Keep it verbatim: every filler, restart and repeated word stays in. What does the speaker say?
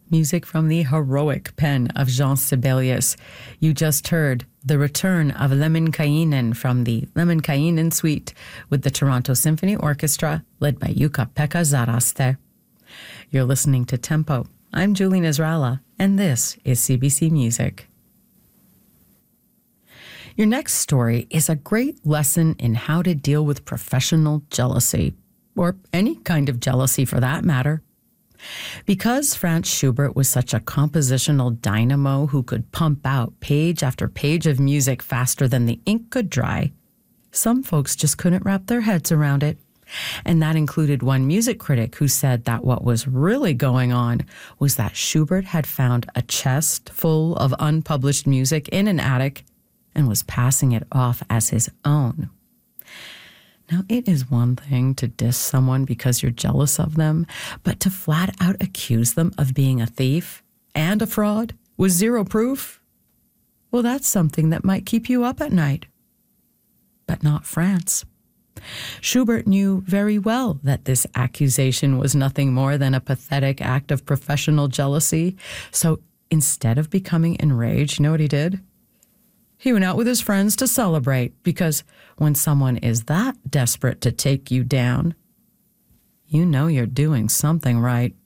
music from the heroic pen of Jean Sibelius. You just heard the return of Lemminkäinen from the Lemminkäinen Suite with the Toronto Symphony Orchestra, led by Jukka-Pekka Zaraste. You're listening to Tempo. I'm Julie Nasrallah, and this is C B C Music. Your next story is a great lesson in how to deal with professional jealousy, or any kind of jealousy for that matter. Because Franz Schubert was such a compositional dynamo who could pump out page after page of music faster than the ink could dry, some folks just couldn't wrap their heads around it. And that included one music critic who said that what was really going on was that Schubert had found a chest full of unpublished music in an attic and was passing it off as his own. Now, it is one thing to diss someone because you're jealous of them, but to flat out accuse them of being a thief and a fraud with zero proof, well, that's something that might keep you up at night. But not Franz. Schubert knew very well that this accusation was nothing more than a pathetic act of professional jealousy, so instead of becoming enraged, you know what he did? He went out with his friends to celebrate, because when someone is that desperate to take you down, you know you're doing something right.